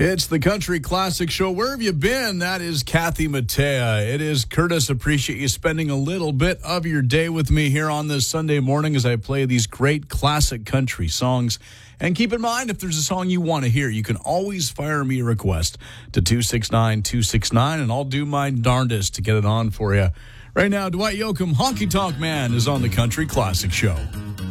It's the Country Classic Show. Where have you been? That is Kathy Mattea. It is Curtis. Appreciate you spending a little bit of your day with me here on this Sunday morning as I play these great classic country songs. And keep in mind, if there's a song you want to hear, you can always fire me a request to 269-269, and I'll do my darndest to get it on for you. Right now, Dwight Yoakam, Honky Tonk Man, is on the Country Classic Show.